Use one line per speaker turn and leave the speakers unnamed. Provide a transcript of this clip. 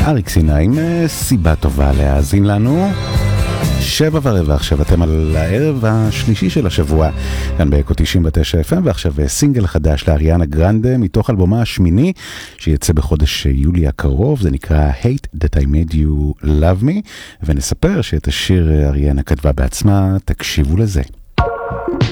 אריק סיני עם סיבה טובה להאזין לנו. 7:15 עכשיו, אתם על הערב השלישי של השבוע כאן באקו 99 FM, ועכשיו סינגל חדש לאריאנה גרנדה מתוך אלבומה השמיני שיצא בחודש יולי הקרוב. זה נקרא Hate That I Made You Love Me, ונספר שאת השיר אריאנה כתבה בעצמה. תקשיבו לזה.